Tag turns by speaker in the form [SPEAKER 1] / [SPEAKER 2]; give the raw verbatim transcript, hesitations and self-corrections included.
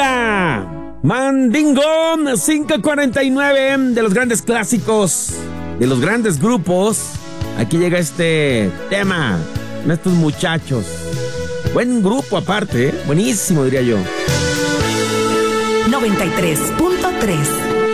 [SPEAKER 1] banda Mandingo. Cinco cuarenta y nueve de los grandes clásicos, de los grandes grupos. Aquí llega este tema con estos muchachos. Buen grupo aparte, ¿eh? Buenísimo diría yo.
[SPEAKER 2] noventa y tres punto tres